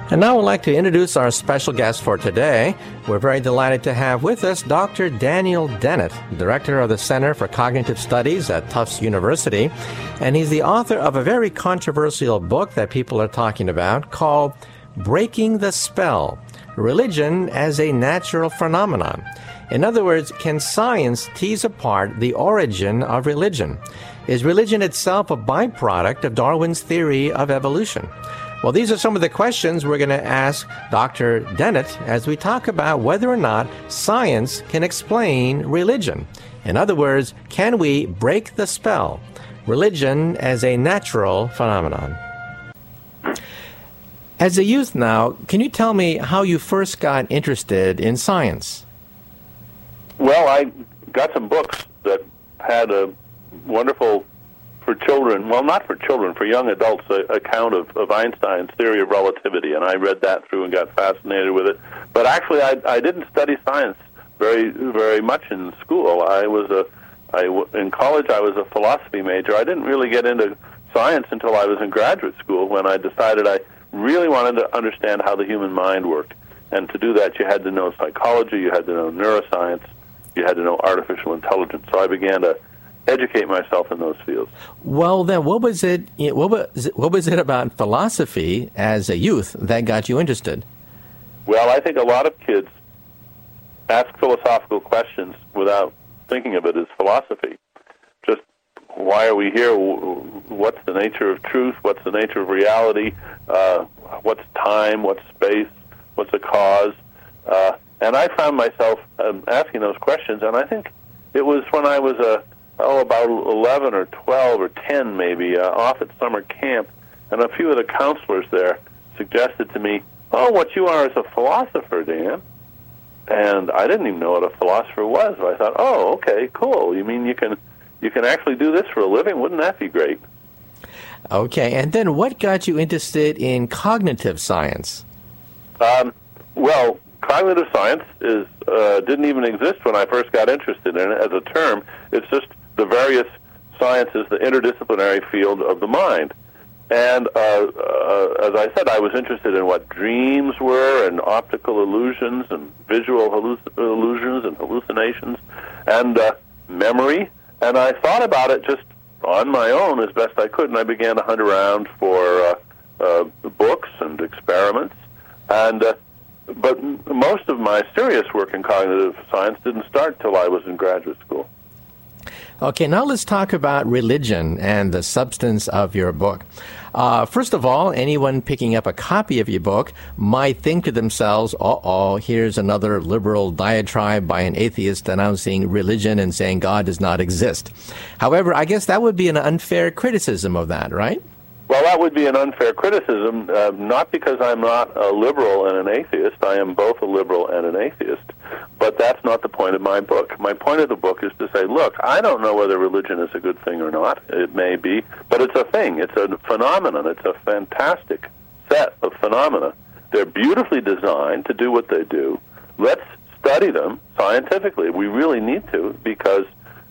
And now I'd like to introduce our special guest for today. We're very delighted to have with us Dr. Daniel Dennett, Director of the Center for Cognitive Studies at Tufts University. And he's the author of a very controversial book that people are talking about called Breaking the Spell, Religion as a Natural Phenomenon. In other words, can science tease apart the origin of religion? Is religion itself a byproduct of Darwin's theory of evolution? Well, these are some of the questions we're going to ask Dr. Dennett as we talk about whether or not science can explain religion. In other words, can we break the spell? Religion as a natural phenomenon. As a youth now, can you tell me how you first got interested in science? Well, I got some books that had a wonderful, for children, well, not for children, for young adults, account of Einstein's theory of relativity, and I read that through and got fascinated with it. But actually, I didn't study science very much in school. In college, I was a philosophy major. I didn't really get into science until I was in graduate school, when I decided I really wanted to understand how the human mind worked. And to do that, you had to know psychology, you had to know neuroscience, you had to know artificial intelligence. So I began to educate myself in those fields. Well, then, what was it about philosophy as a youth that got you interested? Well, I think a lot of kids ask philosophical questions without thinking of it as philosophy. Just, why are we here? What's the nature of truth? What's the nature of reality? What's time? What's space? What's a cause? And I found myself asking those questions, and I think it was when I was about 11 or 12 or 10 maybe, off at summer camp, and a few of the counselors there suggested to me, "Oh, what you are is a philosopher, Dan." And I didn't even know what a philosopher was. But I thought, "Oh, okay, cool. You mean you can actually do this for a living? Wouldn't that be great?" Okay, and then what got you interested in cognitive science? Well, cognitive science didn't even exist when I first got interested in it as a term. It's just the various sciences, the interdisciplinary field of the mind. And as I said, I was interested in what dreams were, and optical illusions, and visual illusions and hallucinations, and memory. And I thought about it just on my own as best I could, and I began to hunt around for books and experiments. But most of my serious work in cognitive science didn't start till I was in graduate school. Okay, now let's talk about religion and the substance of your book. First of all, anyone picking up a copy of your book might think to themselves, here's another liberal diatribe by an atheist denouncing religion and saying God does not exist. However, I guess that would be an unfair criticism of that, right? Well, that would be an unfair criticism, not because I'm not a liberal and an atheist. I am both a liberal and an atheist. But that's not the point of my book. My point of the book is to say, look, I don't know whether religion is a good thing or not. It may be, but it's a thing. It's a phenomenon. It's a fantastic set of phenomena. They're beautifully designed to do what they do. Let's study them scientifically. We really need to, because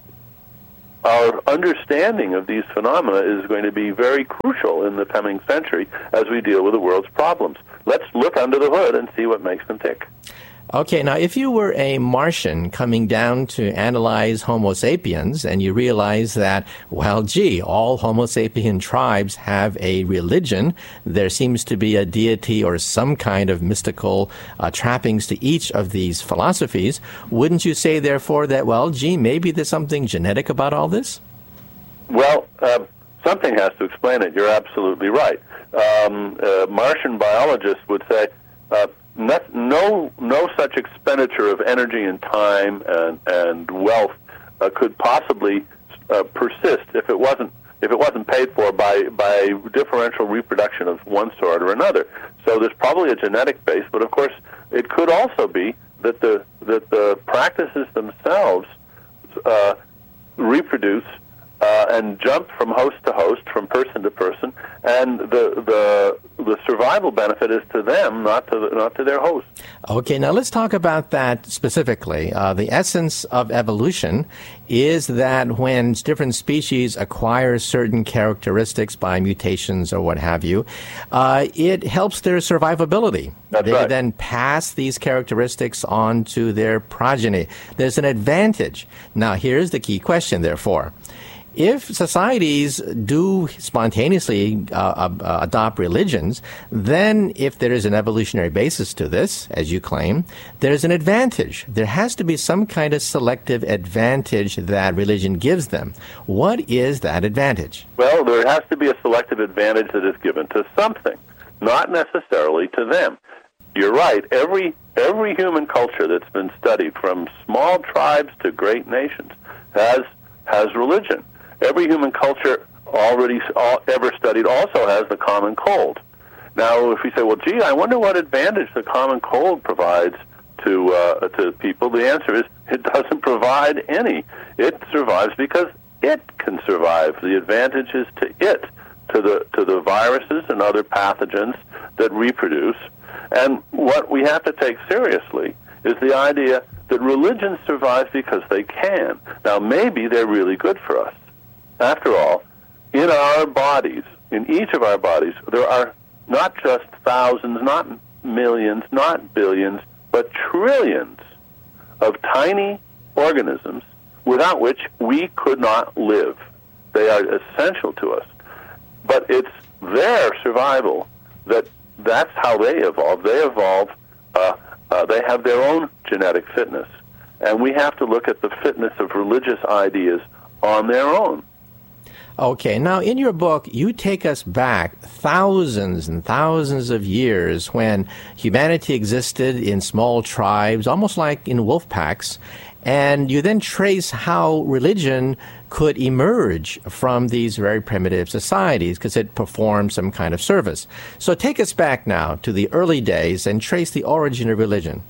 our understanding of these phenomena is going to be very crucial in the coming century as we deal with the world's problems. Let's look under the hood and see what makes them tick. Okay, now if you were a Martian coming down to analyze Homo sapiens and you realize that, all Homo sapien tribes have a religion, there seems to be a deity or some kind of mystical trappings to each of these philosophies, wouldn't you say, therefore, that, maybe there's something genetic about all this? Well, something has to explain it. You're absolutely right. Martian biologists would say, no such expenditure of energy and time and wealth could possibly persist if it wasn't paid for by differential reproduction of one sort or another. So there's probably a genetic base, but of course it could also be that the practices themselves reproduce and jump from host to host, from person to person, and the survival benefit is to them, not to their host. Okay, now let's talk about that specifically. The essence of evolution is that when different species acquire certain characteristics by mutations or what have you, it helps their survivability. That's They right. then pass these characteristics on to their progeny. There's an advantage. Now, here's the key question, therefore. If societies do spontaneously adopt religions, then if there is an evolutionary basis to this, as you claim, there's an advantage. There has to be some kind of selective advantage that religion gives them. What is that advantage? Well, there has to be a selective advantage that is given to something, not necessarily to them. You're right. Every human culture that's been studied, from small tribes to great nations, has religion. Every human culture ever studied also has the common cold. Now, if you say, well, gee, I wonder what advantage the common cold provides to people, the answer is it doesn't provide any. It survives because it can survive. The advantage is to it, to the viruses and other pathogens that reproduce. And what we have to take seriously is the idea that religion survives because they can. Now, maybe they're really good for us. After all, in our bodies, in each of our bodies, there are not just thousands, not millions, not billions, but trillions of tiny organisms without which we could not live. They are essential to us. But it's their survival that's how they evolve. They evolve, they have their own genetic fitness. And we have to look at the fitness of religious ideas on their own. Okay, now in your book, you take us back thousands and thousands of years when humanity existed in small tribes, almost like in wolf packs, and you then trace how religion could emerge from these very primitive societies because it performed some kind of service. So take us back now to the early days and trace the origin of religion.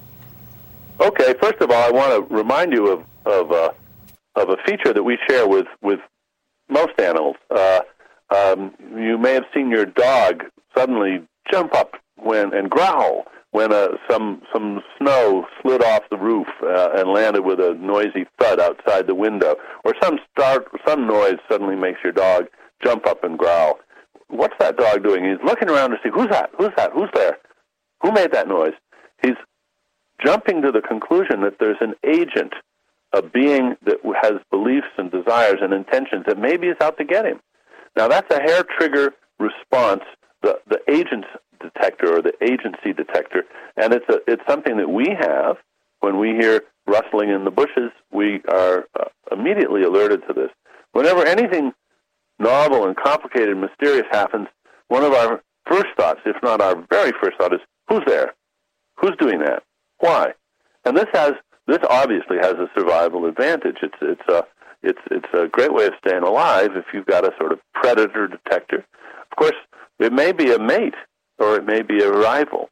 Okay, first of all, I want to remind you of a feature that we share with most animals. You may have seen your dog suddenly jump up and growl when some snow slid off the roof and landed with a noisy thud outside the window, or some noise suddenly makes your dog jump up and growl. What's that dog doing? He's looking around to see, who's that? Who's there? Who made that noise? He's jumping to the conclusion that there's an agent, a being that has beliefs and desires and intentions that maybe is out to get him. Now, that's a hair-trigger response, the agent detector or the agency detector, and it's something that we have. When we hear rustling in the bushes, we are immediately alerted to this. Whenever anything novel and complicated and mysterious happens, one of our first thoughts, if not our very first thought, is, who's there? Who's doing that? Why? And this obviously has a survival advantage. It's a great way of staying alive if you've got a sort of predator detector. Of course, it may be a mate or it may be a rival.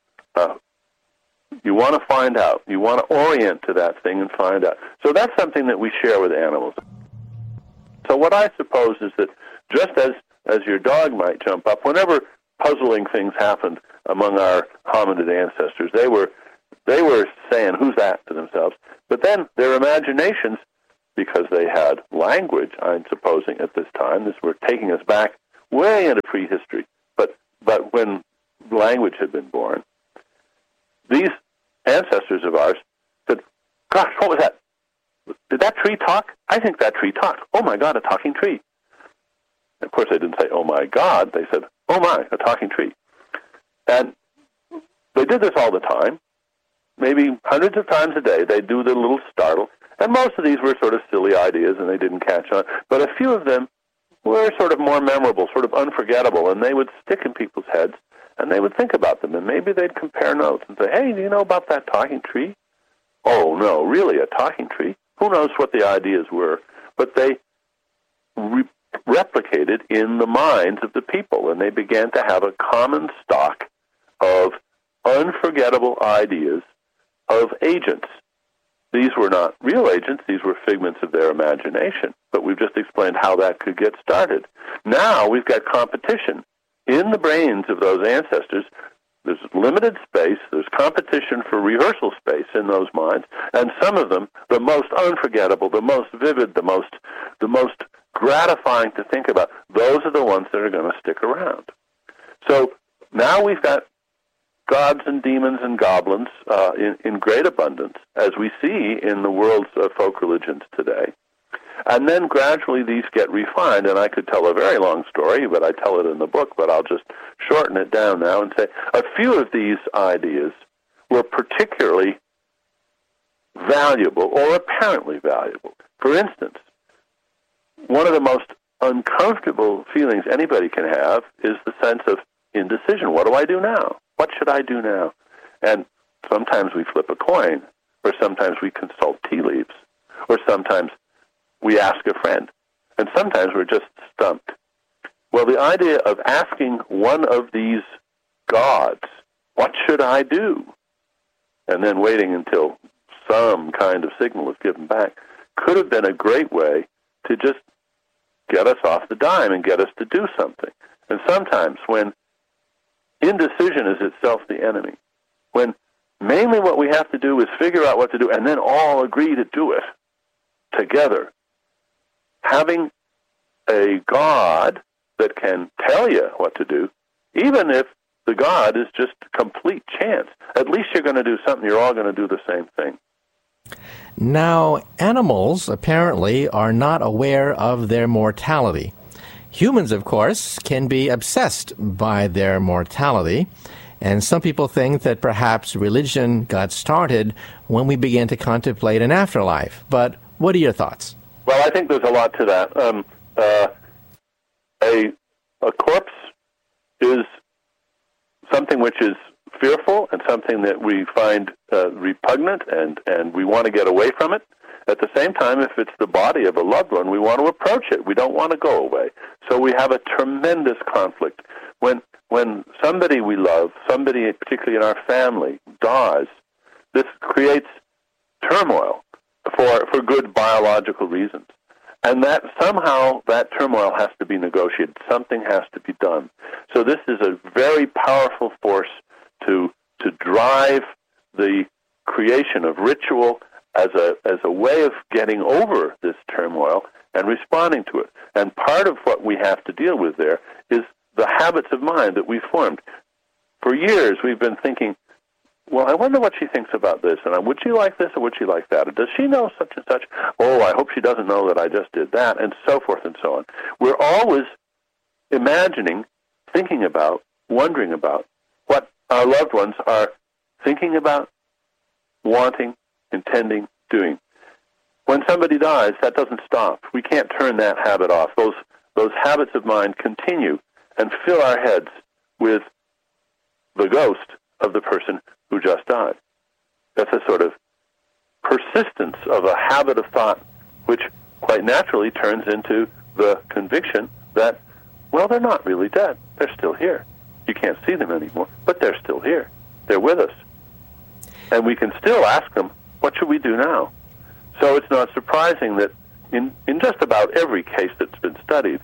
You want to find out. You want to orient to that thing and find out. So that's something that we share with animals. So what I suppose is that just as your dog might jump up, whenever puzzling things happened among our hominid ancestors, they were saying, who's that, to themselves. But then their imaginations, because they had language, I'm supposing at this time, we're taking us back way into prehistory, but when language had been born, these ancestors of ours said, gosh, what was that? Did that tree talk? I think that tree talked. Oh, my God, a talking tree. Of course, they didn't say, oh, my God. They said, oh, my, a talking tree. And they did this all the time. Maybe hundreds of times a day, they'd do the little startle. And most of these were sort of silly ideas, and they didn't catch on. But a few of them were sort of more memorable, sort of unforgettable, and they would stick in people's heads, and they would think about them. And maybe they'd compare notes and say, hey, do you know about that talking tree? Oh, no, really, a talking tree? Who knows what the ideas were? But they replicated in the minds of the people, and they began to have a common stock of unforgettable ideas of agents. These were not real agents. These were figments of their imagination. but we've just explained how that could get started. Now we've got competition in the brains of those ancestors. There's limited space, there's competition for rehearsal space in those minds, and some of them, the most unforgettable, the most vivid, the most gratifying to think about, those are the ones that are going to stick around. So now we've got gods and demons and goblins in great abundance, as we see in the world's folk religions today. And then gradually these get refined, and I could tell a very long story, but I tell it in the book, but I'll just shorten it down now and say a few of these ideas were particularly valuable or apparently valuable. For instance, one of the most uncomfortable feelings anybody can have is the sense of indecision. What do I do now? What should I do now? And sometimes we flip a coin, or sometimes we consult tea leaves, or sometimes we ask a friend, and sometimes we're just stumped. Well, the idea of asking one of these gods, what should I do? And then waiting until some kind of signal is given back, could have been a great way to just get us off the dime and get us to do something. And sometimes when indecision is itself the enemy, when mainly what we have to do is figure out what to do and then all agree to do it together, having a God that can tell you what to do, even if the God is just complete chance, at least you're going to do something, you're all going to do the same thing. Now, animals apparently are not aware of their mortality. Humans, of course, can be obsessed by their mortality, and some people think that perhaps religion got started when we began to contemplate an afterlife. But what are your thoughts? Well, I think there's a lot to that. A corpse is something which is fearful and something that we find repugnant, and we want to get away from it. At the same time, if it's the body of a loved one, we want to approach it. We don't want to go away. So we have a tremendous conflict. When somebody we love, somebody particularly in our family, dies, this creates turmoil for good biological reasons. And that somehow that turmoil has to be negotiated. Something has to be done. So this is a very powerful force to drive the creation of ritual as a way of getting over this turmoil and responding to it. And part of what we have to deal with there is the habits of mind that we formed. For years we've been thinking, well, I wonder what she thinks about this, and would she like this or would she like that? Or does she know such and such? Oh, I hope she doesn't know that I just did that, and so forth and so on. We're always imagining, thinking about, wondering about what our loved ones are thinking about, wanting, intending, doing. When somebody dies, that doesn't stop. We can't turn that habit off. Those habits of mind continue and fill our heads with the ghost of the person who just died. That's a sort of persistence of a habit of thought, which quite naturally turns into the conviction that, well, they're not really dead. They're still here. You can't see them anymore, but they're still here. They're with us. And we can still ask them, what should we do now? So it's not surprising that in just about every case that's been studied,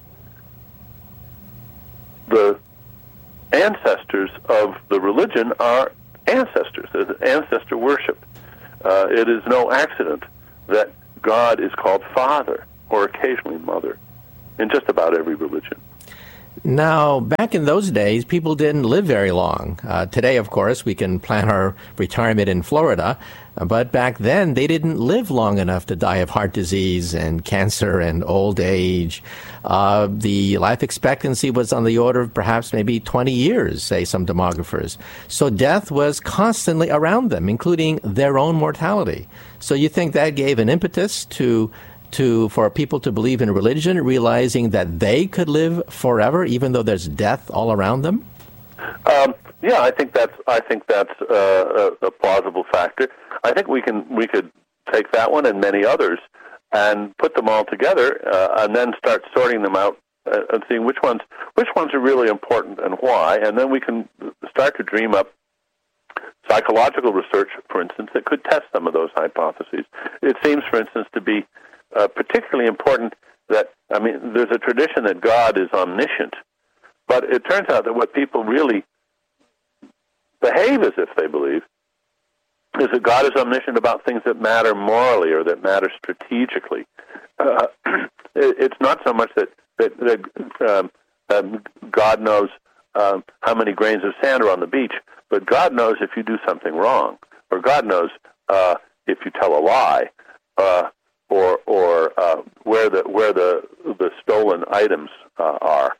the ancestors of the religion are ancestors. There's ancestor worship. It is no accident that God is called Father, or occasionally Mother, in just about every religion. Now, back in those days, people didn't live very long. Today, of course, we can plan our retirement in Florida, but back then, they didn't live long enough to die of heart disease and cancer and old age. The life expectancy was on the order of perhaps maybe 20 years, say some demographers. So death was constantly around them, including their own mortality. So you think that gave an impetus for people to believe in religion, realizing that they could live forever, even though there's death all around them? Yeah, I think that's a plausible factor. I think we could take that one and many others and put them all together, and then start sorting them out and seeing which ones are really important and why, and then we can start to dream up psychological research, for instance, that could test some of those hypotheses. It seems, for instance, to be particularly important there's a tradition that God is omniscient, but it turns out that what people really behave as if they believe is that God is omniscient about things that matter morally or that matter strategically. It's not so much that God knows how many grains of sand are on the beach, but God knows if you do something wrong, or God knows if you tell a lie, or where the stolen items are.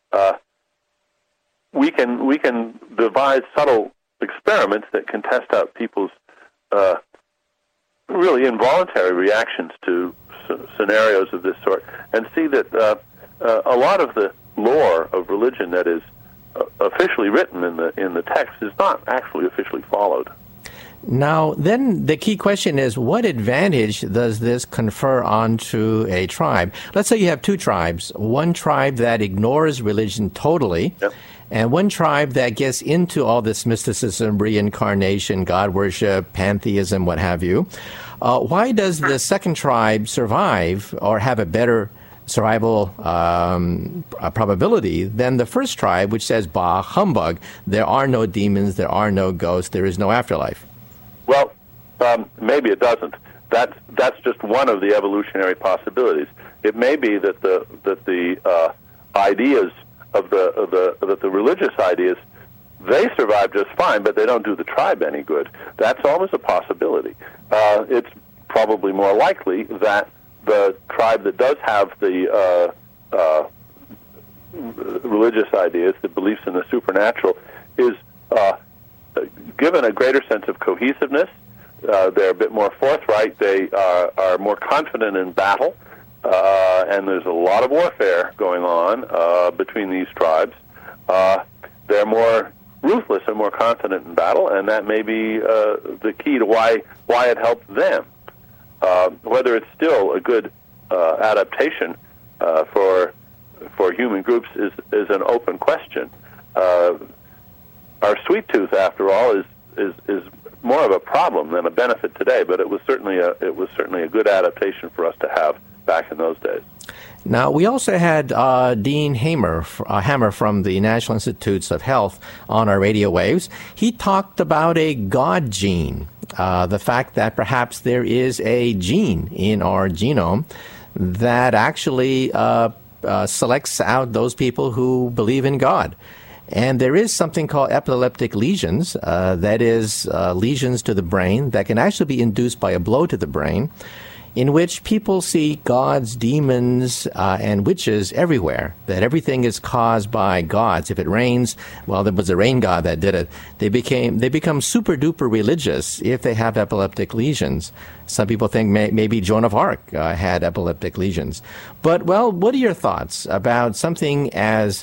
We can devise subtle experiments that can test out people's really involuntary reactions to scenarios of this sort, and see that a lot of the lore of religion that is officially written in the text is not actually officially followed. Now, then the key question is, what advantage does this confer onto a tribe? Let's say you have two tribes, one tribe that ignores religion totally, Yep. and one tribe that gets into all this mysticism, reincarnation, God worship, pantheism, what have you. Why does the second tribe survive or have a better survival probability than the first tribe, which says, bah, humbug, there are no demons, there are no ghosts, there is no afterlife? Well, maybe it doesn't. That's just one of the evolutionary possibilities. It may be that the ideas of the religious ideas, they survive just fine, but they don't do the tribe any good. That's always a possibility. It's probably more likely that the tribe that does have the religious ideas, the beliefs in the supernatural, is given a greater sense of cohesiveness. They're a bit more forthright. They are more confident in battle, and there's a lot of warfare going on between these tribes. They're more ruthless and more confident in battle, and that may be the key to why it helped them. Whether it's still a good adaptation for human groups is an open question. Our sweet tooth, after all, is more of a problem than a benefit today, but it was certainly a good adaptation for us to have back in those days. Now, we also had Dean Hamer from the National Institutes of Health on our radio waves. He talked about a God gene, the fact that perhaps there is a gene in our genome that actually selects out those people who believe in God. And there is something called epileptic lesions, that is lesions to the brain that can actually be induced by a blow to the brain, in which people see gods, demons, and witches everywhere, that everything is caused by gods. If it rains, well, there was a rain god that did it. They become super-duper religious if they have epileptic lesions. Some people think maybe Joan of Arc had epileptic lesions. But, well, what are your thoughts about something as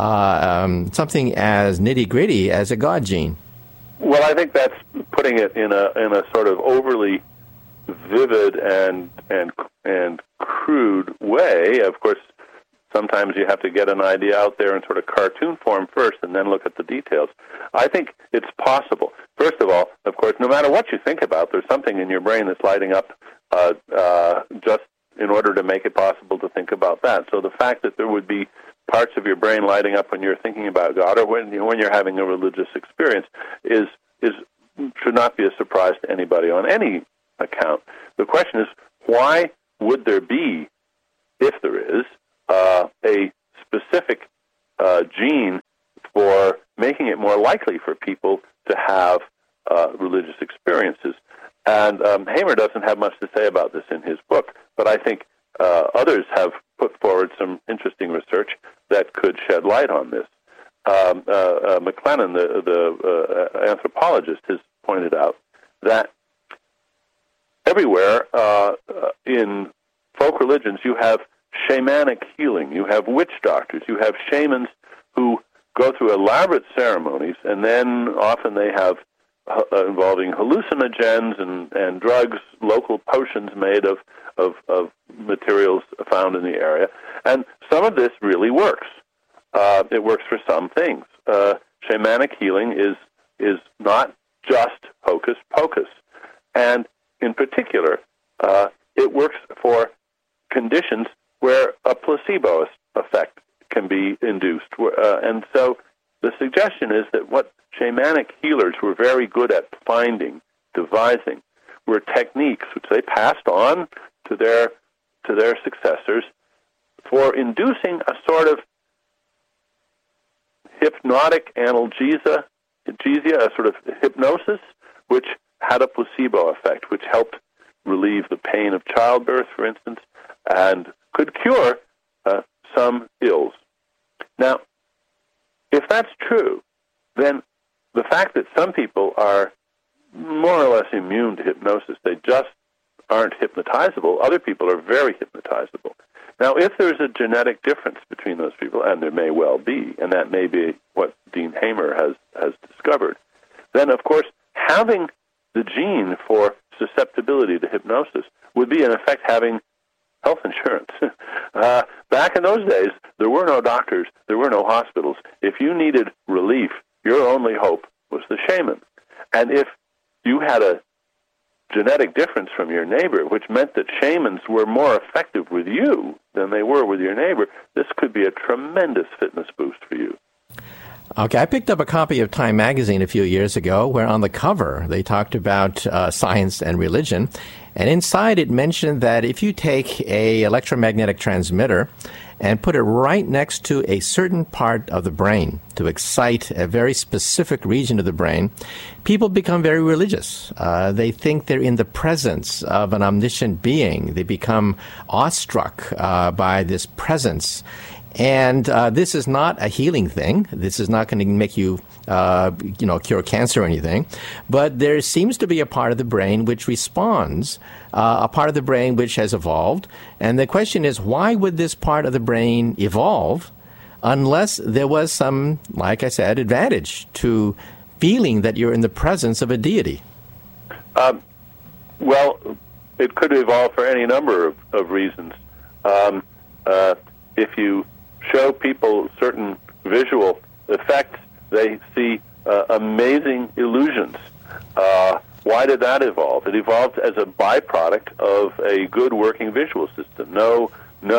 nitty-gritty as a God gene? Well, I think that's putting it in a sort of overly vivid and crude way. Of course, sometimes you have to get an idea out there in sort of cartoon form first and then look at the details. I think it's possible. First of all, of course, no matter what you think about, there's something in your brain that's lighting up just in order to make it possible to think about that. So the fact that there would be parts of your brain lighting up when you're thinking about God or when you're having a religious experience should not be a surprise to anybody on any account. The question is, why would there be, if there is, a specific gene for making it more likely for people to have religious experiences? And Hamer doesn't have much to say about this in his book, but I think others have put forward some interesting research that could shed light on this. McLennan, the anthropologist, has pointed out that everywhere in folk religions you have shamanic healing, you have witch doctors, you have shamans who go through elaborate ceremonies, and then often they have involving hallucinogens and drugs, local potions made of materials found in the area. And some of this really works. It works for some things. Shamanic healing is not just hocus pocus. And in particular, it works for conditions where a placebo effect can be induced. And so the suggestion is that what shamanic healers were very good at finding, devising, were techniques which they passed on to their successors for inducing a sort of hypnotic analgesia, a sort of hypnosis, which had a placebo effect, which helped relieve the pain of childbirth, for instance, and could cure some ills. Now, if that's true, then the fact that some people are more or less immune to hypnosis, they just aren't hypnotizable, other people are very hypnotizable. Now, if there's a genetic difference between those people, and there may well be, and that may be what Dean Hamer has discovered, then, of course, having the gene for susceptibility to hypnosis would be, in effect, having health insurance. Back in those days, there were no doctors, there were no hospitals. If you needed relief, your only hope was the shaman. And if you had a genetic difference from your neighbor, which meant that shamans were more effective with you than they were with your neighbor, this could be a tremendous fitness boost for you. Okay, I picked up a copy of Time magazine a few years ago where on the cover they talked about science and religion, and inside it mentioned that if you take a electromagnetic transmitter and put it right next to a certain part of the brain to excite a very specific region of the brain, people become very religious. They think they're in the presence of an omniscient being. They become awestruck by this presence. And this is not a healing thing. This is not going to make you, cure cancer or anything. But there seems to be a part of the brain which responds, a part of the brain which has evolved. And the question is, why would this part of the brain evolve unless there was some, like I said, advantage to feeling that you're in the presence of a deity? Well, it could evolve for any number of reasons. If you show people certain visual effects, they see amazing illusions. Why did that evolve? It evolved as a byproduct of a good working visual system. No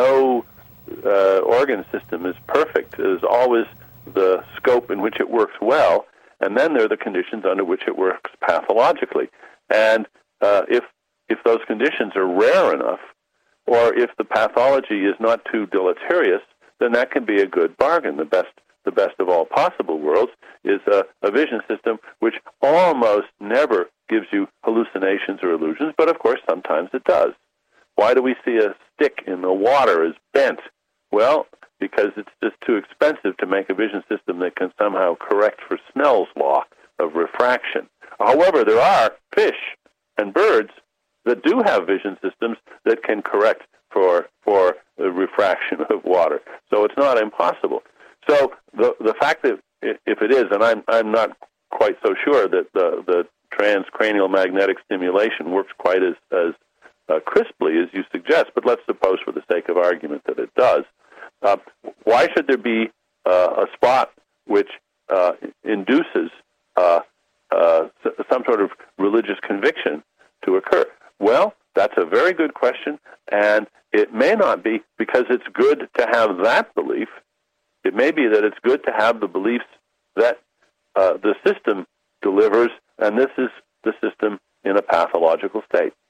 organ system is perfect. There's always the scope in which it works well, and then there are the conditions under which it works pathologically. And if those conditions are rare enough, or if the pathology is not too deleterious, then that can be a good bargain. The best of all possible worlds is a vision system which almost never gives you hallucinations or illusions, but of course sometimes it does. Why do we see a stick in the water as bent? Well, because it's just too expensive to make a vision system that can somehow correct for Snell's law of refraction. However, there are fish and birds that do have vision systems that can correct for the refraction of water. So it's not impossible. So the fact that if it is, and I'm not quite so sure that the transcranial magnetic stimulation works quite as crisply as you suggest, but let's suppose for the sake of argument that it does. Why should there be a spot which induces some sort of religious conviction to occur? Well, that's a very good question, and it may not be because it's good to have that belief. It may be that it's good to have the beliefs that the system delivers, and this is the system in a pathological state.